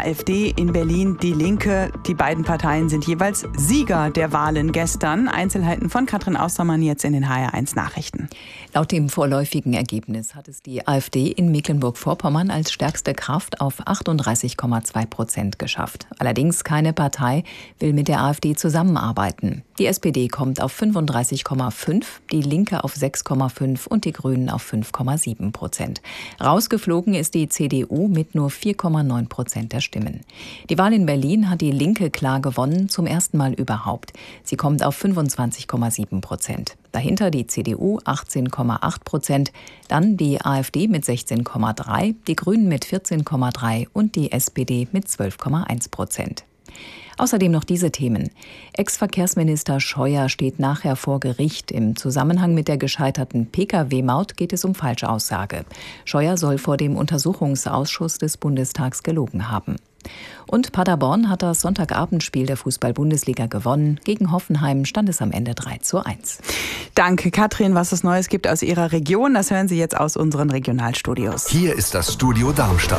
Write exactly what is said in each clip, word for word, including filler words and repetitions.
AfD, in Berlin die Linke. Die beiden Parteien sind jeweils Sieger der Wahlen gestern. Einzelheiten von Katrin Austermann jetzt in den H R eins Nachrichten. Laut dem vorläufigen Ergebnis hat es die AfD in Mecklenburg-Vorpommern als stärkste Kraft auf achtunddreißig Komma zwei Prozent geschafft. Allerdings keine Partei will mit der AfD zusammenarbeiten. Die S P D kommt auf fünfunddreißig Komma fünf, die Linke auf sechs Komma fünf und die Grünen auf fünf Komma sieben Prozent. Rausgeflogen ist die C D U mit nur vier Komma neun Prozent der Stimmen. Die Wahl in Berlin hat die Linke klar gewonnen, zum ersten Mal überhaupt. Sie kommt auf fünfundzwanzig Komma sieben Prozent. Dahinter die C D U achtzehn Komma acht Prozent, dann die AfD mit sechzehn Komma drei, die Grünen mit vierzehn Komma drei und die S P D mit zwölf Komma eins Prozent. Außerdem noch diese Themen. Ex-Verkehrsminister Scheuer steht nachher vor Gericht. Im Zusammenhang mit der gescheiterten P K W-Maut geht es um Falschaussage. Scheuer soll vor dem Untersuchungsausschuss des Bundestags gelogen haben. Und Paderborn hat das Sonntagabendspiel der Fußball-Bundesliga gewonnen. Gegen Hoffenheim stand es am Ende drei zu eins. Danke, Katrin. Was es Neues gibt aus Ihrer Region, das hören Sie jetzt aus unseren Regionalstudios. Hier ist das Studio Darmstadt.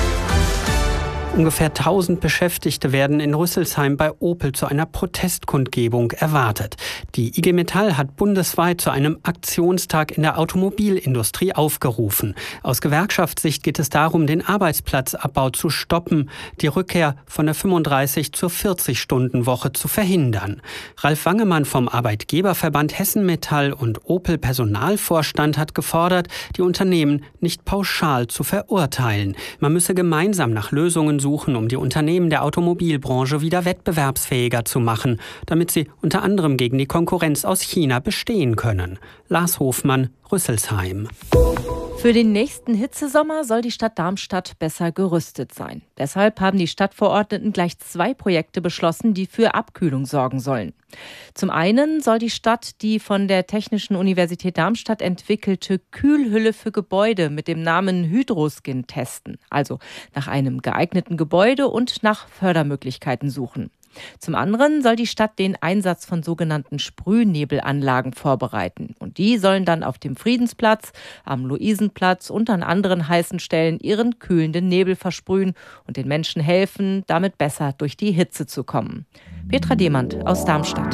Ungefähr tausend Beschäftigte werden in Rüsselsheim bei Opel zu einer Protestkundgebung erwartet. Die I G Metall hat bundesweit zu einem Aktionstag in der Automobilindustrie aufgerufen. Aus Gewerkschaftssicht geht es darum, den Arbeitsplatzabbau zu stoppen, die Rückkehr von der fünfunddreißig- zur vierzig-Stunden-Woche zu verhindern. Ralf Wangemann vom Arbeitgeberverband Hessen Metall und Opel Personalvorstand hat gefordert, die Unternehmen nicht pauschal zu verurteilen. Man müsse gemeinsam nach Lösungen suchen, um die Unternehmen der Automobilbranche wieder wettbewerbsfähiger zu machen, damit sie unter anderem gegen die Konkurrenz aus China bestehen können. Lars Hofmann, Rüsselsheim. Für den nächsten Hitzesommer soll die Stadt Darmstadt besser gerüstet sein. Deshalb haben die Stadtverordneten gleich zwei Projekte beschlossen, die für Abkühlung sorgen sollen. Zum einen soll die Stadt die von der Technischen Universität Darmstadt entwickelte Kühlhülle für Gebäude mit dem Namen Hydroskin testen, also nach einem geeigneten Gebäude und nach Fördermöglichkeiten suchen. Zum anderen soll die Stadt den Einsatz von sogenannten Sprühnebelanlagen vorbereiten. Und die sollen dann auf dem Friedensplatz, am Luisenplatz und an anderen heißen Stellen ihren kühlenden Nebel versprühen und den Menschen helfen, damit besser durch die Hitze zu kommen. Petra Demand aus Darmstadt.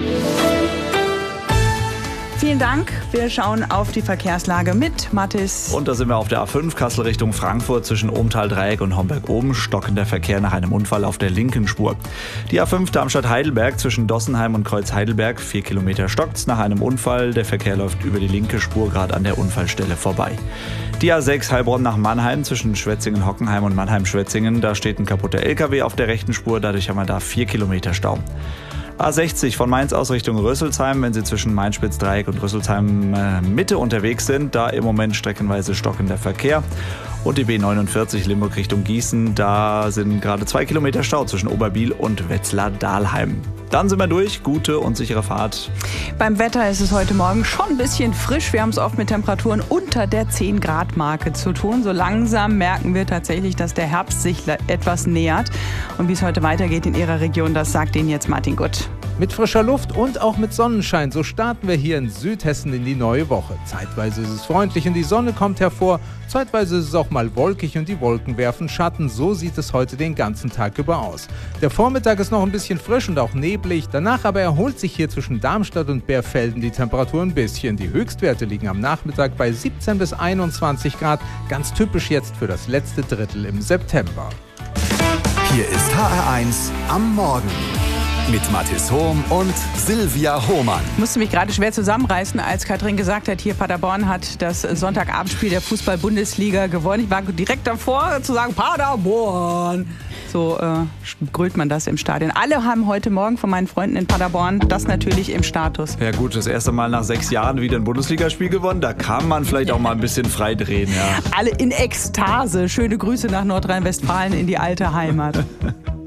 Vielen Dank. Wir schauen auf die Verkehrslage mit Mathis. Und da sind wir auf der A fünf, Kassel Richtung Frankfurt zwischen Ohmtal-Dreieck und Homberg-Oben. Stockender Verkehr nach einem Unfall auf der linken Spur. Die A fünf Darmstadt-Heidelberg zwischen Dossenheim und Kreuz-Heidelberg. Vier Kilometer stockt's nach einem Unfall. Der Verkehr läuft über die linke Spur gerade an der Unfallstelle vorbei. Die A sechs Heilbronn nach Mannheim zwischen Schwetzingen-Hockenheim und Mannheim-Schwetzingen. Da steht ein kaputter L K W auf der rechten Spur. Dadurch haben wir da vier Kilometer Stau. A sechzig von Mainz aus Richtung Rüsselsheim, wenn Sie zwischen Main-Spitz-Dreieck und Rüsselsheim äh, Mitte unterwegs sind, da im Moment streckenweise stockender Verkehr. Und die B neunundvierzig Limburg Richtung Gießen, da sind gerade zwei Kilometer Stau zwischen Oberbiel und Wetzlar-Dahlheim. Dann sind wir durch, gute und sichere Fahrt. Beim Wetter ist es heute Morgen schon ein bisschen frisch. Wir haben es oft mit Temperaturen unter der zehn Grad Marke zu tun. So langsam merken wir tatsächlich, dass der Herbst sich etwas nähert. Und wie es heute weitergeht in Ihrer Region, das sagt Ihnen jetzt Martin Gutt. Mit frischer Luft und auch mit Sonnenschein, so starten wir hier in Südhessen in die neue Woche. Zeitweise ist es freundlich und die Sonne kommt hervor, zeitweise ist es auch mal wolkig und die Wolken werfen Schatten. So sieht es heute den ganzen Tag über aus. Der Vormittag ist noch ein bisschen frisch und auch neblig, danach aber erholt sich hier zwischen Darmstadt und Bärfelden die Temperatur ein bisschen. Die Höchstwerte liegen am Nachmittag bei siebzehn bis einundzwanzig Grad, ganz typisch jetzt für das letzte Drittel im September. Hier ist H R eins am Morgen. Mit Mathis Hohm und Silvia Hohmann. Ich musste mich gerade schwer zusammenreißen, als Katrin gesagt hat, hier Paderborn hat das Sonntagabendspiel der Fußball-Bundesliga gewonnen. Ich war direkt davor zu sagen, Paderborn. So äh, grölt man das im Stadion. Alle haben heute Morgen von meinen Freunden in Paderborn das natürlich im Status. Ja gut, das erste Mal nach sechs Jahren wieder ein Bundesligaspiel gewonnen. Da kann man vielleicht auch mal ein bisschen frei drehen. Ja. Alle in Ekstase. Schöne Grüße nach Nordrhein-Westfalen in die alte Heimat.